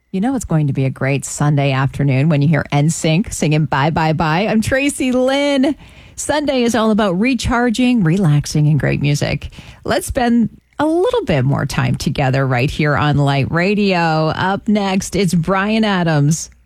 You know it's going to be a great Sunday afternoon when you hear NSYNC singing Bye, Bye, Bye. I'm Tracy Lynn. Sunday is all about recharging, relaxing, and great music. Let's spend a little bit more time together right here on Light Radio. Up next, it's Bryan Adams.